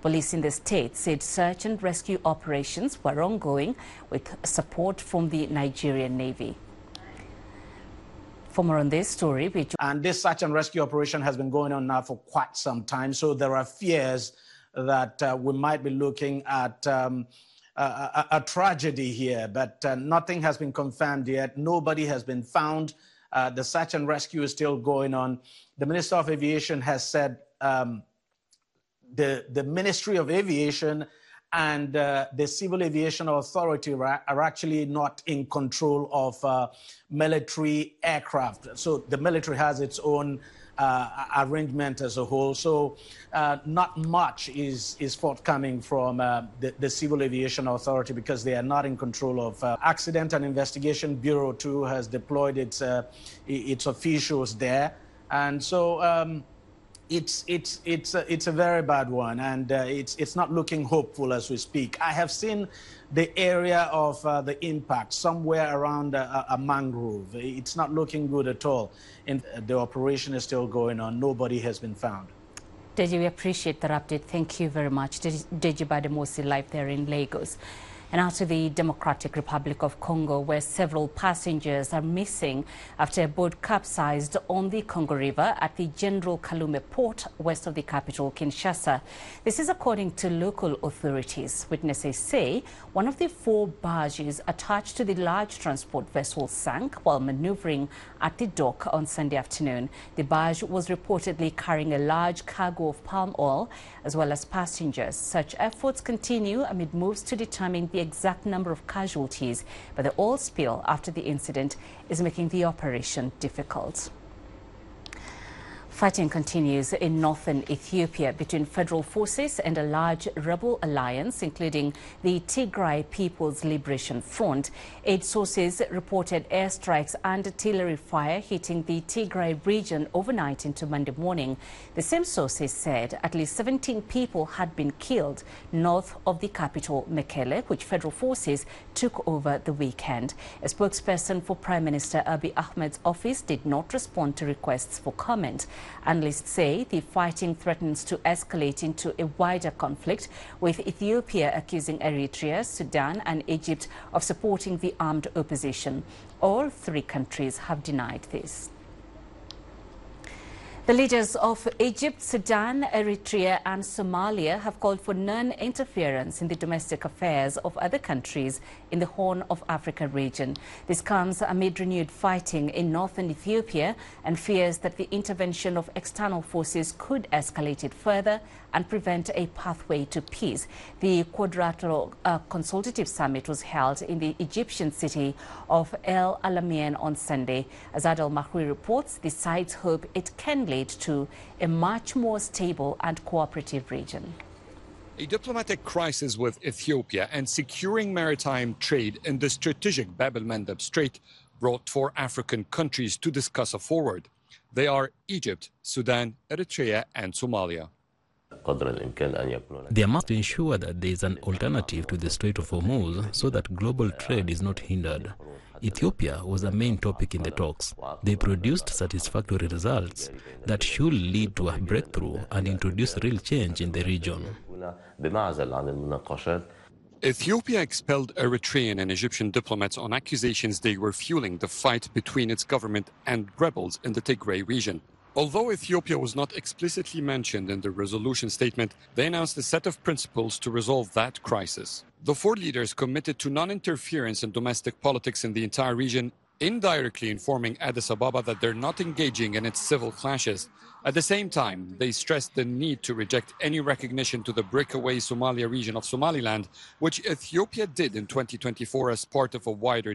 Police in the state said search and rescue operations were ongoing with support from the Nigerian Navy. For more on this story, and this search and rescue operation has been going on now for quite some time, so there are fears that we might be looking at a tragedy here, but nothing has been confirmed yet. Nobody has been found. The search and rescue is still going on. The Minister of Aviation has said the Ministry of Aviation and the Civil Aviation Authority are actually not in control of military aircraft. So the military has its own arrangement as a whole. So not much is forthcoming from the Civil Aviation Authority because they are not in control of. Accident and Investigation Bureau too has deployed its officials there, and so it's a very bad one, and it's not looking hopeful as we speak. I have seen the area of the impact somewhere around a mangrove. It's not looking good at all. And the operation is still going on. Nobody has been found. Deji, we appreciate that update. Thank you very much. Deji Bademosi live there in Lagos. And out to the Democratic Republic of Congo, where several passengers are missing after a boat capsized on the Congo River at the General Kalume port west of the capital, Kinshasa. This is according to local authorities. Witnesses say one of the 4 barges attached to the large transport vessel sank while maneuvering at the dock on Sunday afternoon. The barge was reportedly carrying a large cargo of palm oil as well as passengers. Such efforts continue amid moves to determine the exact number of casualties, but the oil spill after the incident is making the operation difficult. Fighting continues in northern Ethiopia between federal forces and a large rebel alliance, including the Tigray People's Liberation Front. Aid sources reported airstrikes and artillery fire hitting the Tigray region overnight into Monday morning. The same sources said at least 17 people had been killed north of the capital, Mekele, which federal forces took over the weekend. A spokesperson for Prime Minister Abiy Ahmed's office did not respond to requests for comment. Analysts say the fighting threatens to escalate into a wider conflict, with Ethiopia accusing Eritrea, Sudan and Egypt of supporting the armed opposition. All 3 countries have denied this. The leaders of Egypt, Sudan, Eritrea and Somalia have called for non-interference in the domestic affairs of other countries in the Horn of Africa region. This comes amid renewed fighting in northern Ethiopia and fears that the intervention of external forces could escalate it further and prevent a pathway to peace. The Quadrilateral Consultative Summit was held in the Egyptian city of El Alamein on Sunday. As Adel Mahri reports, the sides hope it can lead to a much more stable and cooperative region. A diplomatic crisis with Ethiopia and securing maritime trade in the strategic Bab el-Mandeb Strait brought 4 African countries to discuss a forward. They are Egypt, Sudan, Eritrea and Somalia. They must ensure that there is an alternative to the Strait of Hormuz so that global trade is not hindered. Ethiopia was a main topic in the talks. They produced satisfactory results that should lead to a breakthrough and introduce real change in the region. Ethiopia expelled Eritrean and Egyptian diplomats on accusations they were fueling the fight between its government and rebels in the Tigray region. Although Ethiopia was not explicitly mentioned in the resolution statement, they announced a set of principles to resolve that crisis. The 4 leaders committed to non-interference in domestic politics in the entire region, indirectly informing Addis Ababa that they're not engaging in its civil clashes. At the same time, they stressed the need to reject any recognition to the breakaway Somalia region of Somaliland, which Ethiopia did in 2024 as part of a wider